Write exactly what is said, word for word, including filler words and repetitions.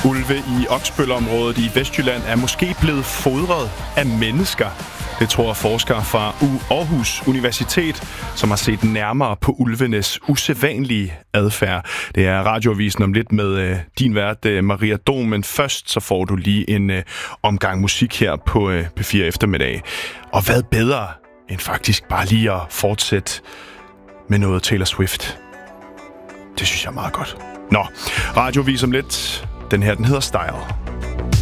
Ulve i Oksbøl-området i Vestjylland er måske blevet fodret af mennesker. Det tror forskere fra Aarhus Universitet, som har set nærmere på ulvenes usædvanlige adfærd. Det er Radioavisen om lidt med øh, din vært, øh, Maria Dom, men først så får du lige en øh, omgang musik her på øh, P fire eftermiddag. Og hvad bedre end faktisk bare lige at fortsætte med noget Taylor Swift. Det synes jeg er meget godt. Nå, Radioavisen om lidt. Den her, den hedder Style.